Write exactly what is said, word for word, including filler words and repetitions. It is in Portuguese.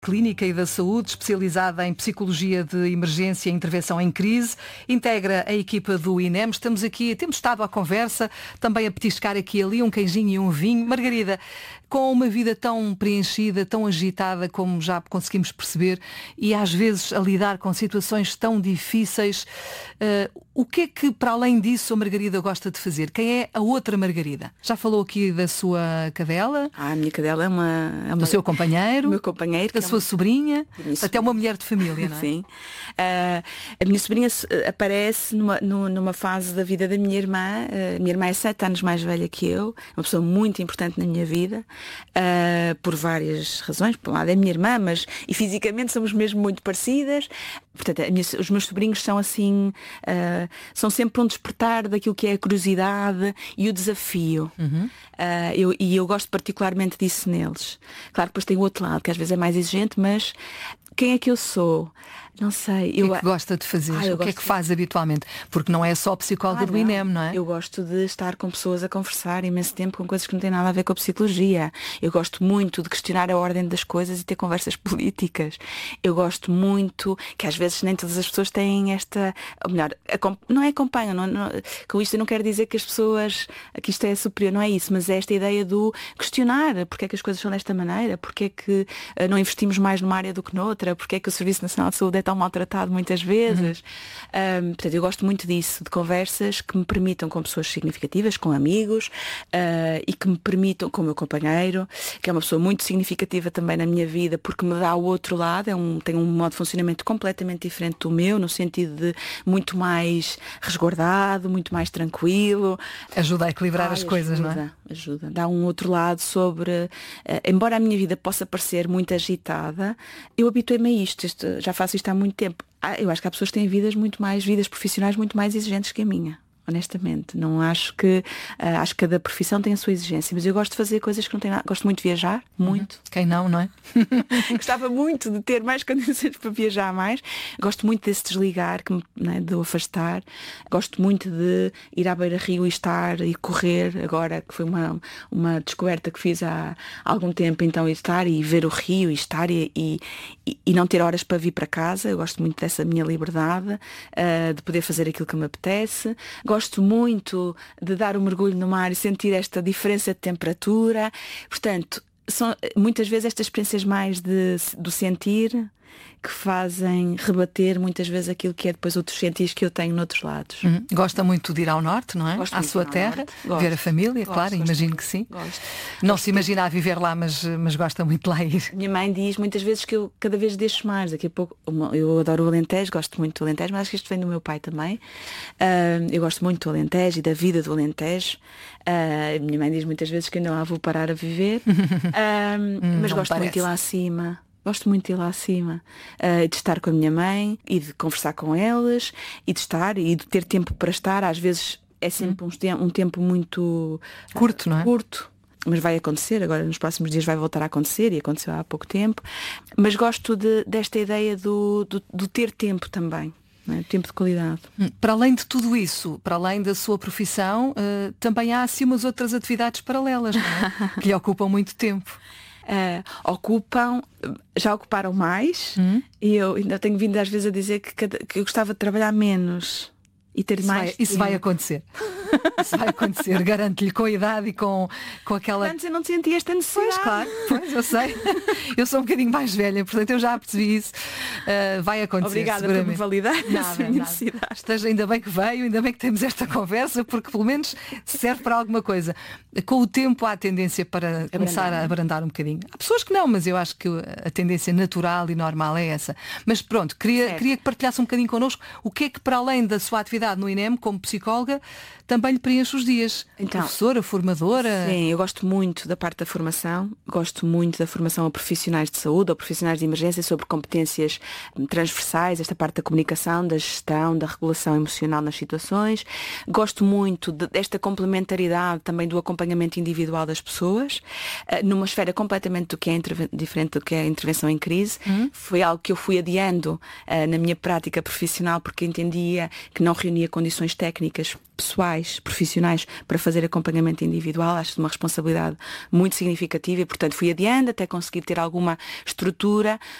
Clínica e da Saúde, especializada em Psicologia de Emergência e Intervenção em Crise, integra a equipa do I N E M. Estamos aqui, temos estado à conversa, também a petiscar aqui e ali um queijinho e um vinho. Margarida, com uma vida tão preenchida, tão agitada, como já conseguimos perceber, e às vezes a lidar com situações tão difíceis, uh, o que é que, para além disso, a Margarida gosta de fazer? Quem é a outra Margarida? Já falou aqui da sua cadela? Ah, a minha cadela é uma... É uma... Do seu companheiro? Do meu companheiro. Da sua sobrinha, sobrinha. Até uma mulher de família, não é? Sim. Uh, a minha sobrinha aparece numa, numa fase da vida da minha irmã. Uh, a minha irmã é sete anos mais velha que eu, uma pessoa muito importante na minha vida, uh, por várias razões. Por um lado é a minha irmã, mas e fisicamente somos mesmo muito parecidas. Portanto, a minha, os meus sobrinhos são assim, uh, são sempre um despertar daquilo que é a curiosidade e o desafio. Uhum. Uh, eu, e eu gosto particularmente disso neles. Claro que depois tem o outro lado, que às vezes é mais exigente, mas quem é que eu sou? Não sei. O que é que gosta de fazer? Ah, o que é que faz de... habitualmente? Porque não é só psicóloga ah, do I N E M, não é? Eu gosto de estar com pessoas a conversar imenso tempo com coisas que não têm nada a ver com a psicologia. Eu gosto muito de questionar a ordem das coisas e ter conversas políticas. Eu gosto muito, que às vezes nem todas as pessoas têm esta... Ou melhor, não é acompanham. Não, não, com isto eu não quero dizer que as pessoas... que isto é superior, não é isso. Mas é esta ideia do questionar. Porque é que as coisas são desta maneira? Porque é que uh, não investimos mais numa área do que noutra? Porque é que o Serviço Nacional de Saúde é tão maltratado muitas vezes. Uhum. Um, portanto, eu gosto muito disso, de conversas que me permitam com pessoas significativas, com amigos, uh, e que me permitam, com o meu companheiro, que é uma pessoa muito significativa também na minha vida, porque me dá o outro lado, é um, tem um modo de funcionamento completamente diferente do meu, no sentido de muito mais resguardado, muito mais tranquilo. Ajuda a equilibrar Ai, as coisas, ajuda, não é? Ajuda. Dá um outro lado sobre... Uh, embora a minha vida possa parecer muito agitada, eu habituei-me a isto, isto já faço isto há muito tempo. Ah, eu acho que há pessoas que têm vidas muito mais, vidas profissionais muito mais exigentes que a minha. Honestamente, não acho que uh, acho que cada profissão tem a sua exigência, mas eu gosto de fazer coisas que não têm nada. Gosto muito de viajar, muito. Uhum. Quem não, não é? Gostava muito de ter mais condições para viajar mais. Gosto muito desse desligar, que me, né, de o afastar. Gosto muito de ir à beira-rio e estar e correr, agora que foi uma, uma descoberta que fiz há, há algum tempo, então ir estar e ver o rio e estar e, e, e não ter horas para vir para casa. Eu gosto muito dessa minha liberdade, uh, de poder fazer aquilo que me apetece. Gosto muito de dar um mergulho no mar e sentir esta diferença de temperatura. Portanto, são muitas vezes estas experiências mais de, do sentir que fazem rebater muitas vezes aquilo que é depois outros sentidos que eu tenho noutros lados. Uhum. Gosta muito de ir ao norte, não é? Gosto à sua terra, ver a família, gosto, claro, gosto imagino muito. que sim. Gosto. Não gosto se imagina a viver lá, mas, mas gosta muito de lá ir. Minha mãe diz muitas vezes que eu cada vez deixo mais. Daqui a pouco, eu adoro o Alentejo, gosto muito do Alentejo, mas acho que isto vem do meu pai também. Uh, eu gosto muito do Alentejo e da vida do Alentejo. Uh, minha mãe diz muitas vezes que eu não lá vou parar a viver. Uh, hum, mas gosto parece. muito de ir lá acima. Gosto muito de ir lá acima, uh, de estar com a minha mãe e de conversar com eles e de estar e de ter tempo para estar. Às vezes é sempre hum. um, um tempo muito curto, uh, não é? Curto, mas vai acontecer, agora nos próximos dias vai voltar a acontecer e aconteceu há pouco tempo. Mas gosto de, desta ideia do, do, do ter tempo também. É? Tempo de qualidade. Para além de tudo isso, para além da sua profissão, uh, também há assim umas outras atividades paralelas, não é? Que lhe ocupam muito tempo. Uh, ocupam, já ocuparam mais, hum. e eu ainda tenho vindo às vezes a dizer que, cada, que eu gostava de trabalhar menos e ter isso mais. Vai, isso vai acontecer. Isso vai acontecer, garanto-lhe, com a idade e com, com aquela... Antes eu não sentia esta necessidade. Pois, claro, pois, eu sei. Eu sou um bocadinho mais velha, portanto eu já percebi isso. Uh, vai acontecer. Obrigada por me validar essa minha necessidade. Esteja, ainda bem que veio, ainda bem que temos esta conversa, porque pelo menos serve para alguma coisa. Com o tempo há a tendência para começar abrandar. a abrandar um bocadinho. Há pessoas que não, mas eu acho que a tendência natural e normal é essa. Mas pronto, queria, queria que partilhasse um bocadinho connosco o que é que, para além da sua atividade no I N E M, como psicóloga, também lhe preenche os dias. Então, professora, formadora. Sim, eu gosto muito da parte da formação, gosto muito da formação a profissionais de saúde, a profissionais de emergência sobre competências transversais, esta parte da comunicação, da gestão, da regulação emocional nas situações. Gosto muito de, desta complementaridade também do acompanhamento individual das pessoas, numa esfera completamente do que é diferente do que é a intervenção em crise. Uhum. Foi algo que eu fui adiando uh, na minha prática profissional porque entendia que não reunia condições técnicas pessoais profissionais para fazer acompanhamento individual. Acho de uma responsabilidade muito significativa e, portanto, fui adiando até conseguir ter alguma estrutura